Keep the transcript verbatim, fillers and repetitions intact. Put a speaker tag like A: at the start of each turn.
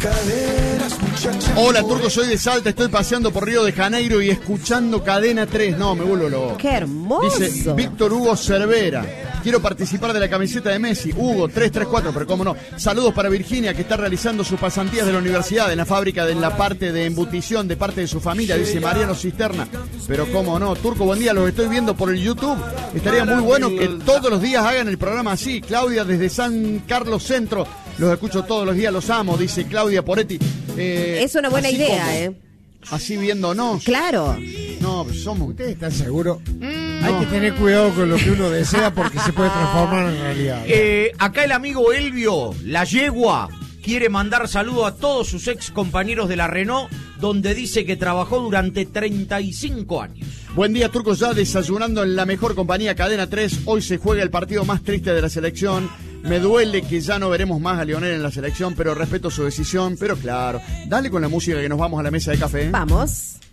A: caderas, muchacha.
B: Hola, Turco, soy de Salta, estoy paseando por Río de Janeiro y escuchando Cadena tres. No, me vuelvo loco.
C: ¡Qué hermoso!
B: Dice Víctor Hugo Cervera. Quiero participar de la camiseta de Messi. Hugo, tres tres cuatro, pero cómo no. Saludos para Virginia, que está realizando sus pasantías de la universidad en la fábrica de en la parte de embutición de parte de su familia, dice Mariano Cisterna. Pero cómo no. Turco, buen día, los estoy viendo por el YouTube. Estaría muy bueno que todos los días hagan el programa así. Claudia desde San Carlos Centro. Los escucho todos los días, los amo, dice Claudia Poretti. Eh,
C: es una buena idea,
B: como,
C: ¿eh?
B: Así viéndonos.
C: Claro.
B: No, somos.
D: ¿Ustedes están seguros?
B: Mm,
D: Hay
B: no.
D: que tener cuidado con lo que uno desea porque se puede transformar en realidad.
E: Eh, acá el amigo Elvio, la yegua, quiere mandar saludo a todos sus ex compañeros de la Renault, donde dice que trabajó durante treinta y cinco años.
B: Buen día, Turco, ya desayunando en la mejor compañía, Cadena tres. Hoy se juega el partido más triste de la selección. Me duele que ya no veremos más a Lionel en la selección, pero respeto su decisión. Pero claro, dale con la música que nos vamos a la mesa de café.
C: Vamos.